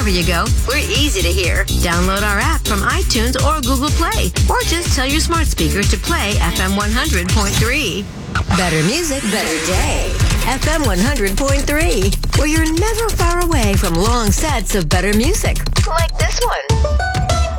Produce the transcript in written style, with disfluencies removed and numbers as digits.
wherever you go, we're easy to hear. Download our app from iTunes or Google Play, or just tell your smart speaker to play FM 100.3. Better music, better day. FM 100.3, where you're never far away from long sets of better music, like this one.